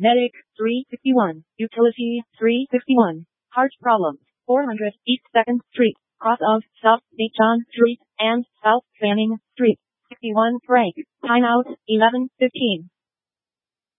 Medic, 361. Utility, 361. Heart problems, 400 East 2nd Street, cross of South St. John Street, and South Fanning Street. 61 break. Timeout, 11:15.